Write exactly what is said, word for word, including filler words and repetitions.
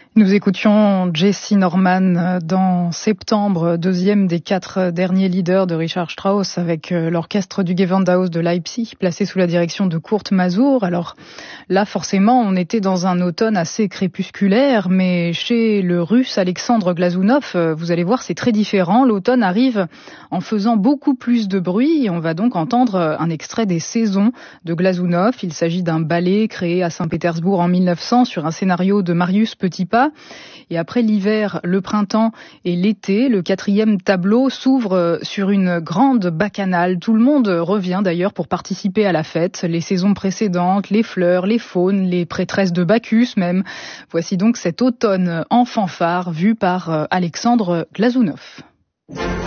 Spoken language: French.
Nous écoutions Jessye Norman dans Septembre, deuxième des quatre derniers leaders de Richard Strauss avec l'orchestre du Gewandhaus de Leipzig, placé sous la direction de Kurt Masur. Alors là, forcément, on était dans un automne assez crépusculaire, mais chez le Russe Alexandre Glazunov, vous allez voir, c'est très différent. L'automne arrive en faisant beaucoup plus de bruit et on va donc entendre un extrait des Saisons de Glazunov. Il s'agit d'un ballet créé à Saint-Pétersbourg en mille neuf cents sur un scénario de Marius Petipa. Et après l'hiver, le printemps et l'été, le quatrième tableau s'ouvre sur une grande bacchanale. Tout le monde revient d'ailleurs pour participer à la fête. Les saisons précédentes, les fleurs, les faunes, les prêtresses de Bacchus même. Voici donc cet automne en fanfare vu par Alexandre Glazunov.